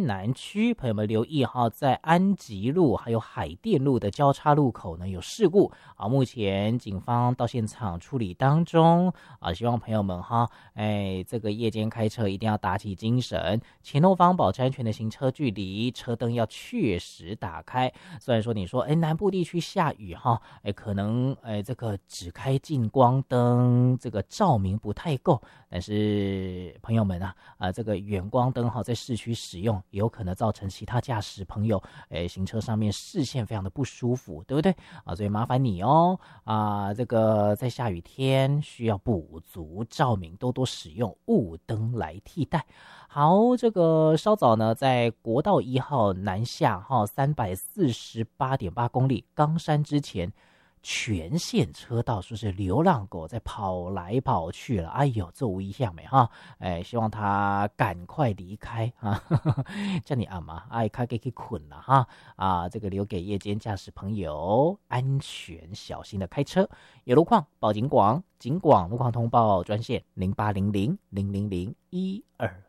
南区，朋友们留意哈，在安吉路还有海淀路的交叉路口呢有事故啊，目前警方到现场处理当中啊，希望朋友们哈，这个夜间开车一定要打起精神，前后方保持安全的行车距离，车灯要确实打开。虽然说你说南部地区下雨哈，可能这个只开近光灯，这个照明不太够，但是朋友们啊，这个远光灯哈，在市区使用也有可能造成其他驾驶朋友行车上面视线非常的不舒服，对不对啊？所以麻烦你哦啊，这个在下雨天需要补足照明，多多使用雾灯来替代。好，这个稍早呢，在国道1号南下哈348.8公里冈山之前，全线车道说是流浪狗在跑来跑去了，哎呦，这危险没哈？希望他赶快离开啊！叫你阿妈，快给捆了哈啊！这个留给夜间驾驶朋友安全小心的开车。有路况报警广路况通报专线0800000120。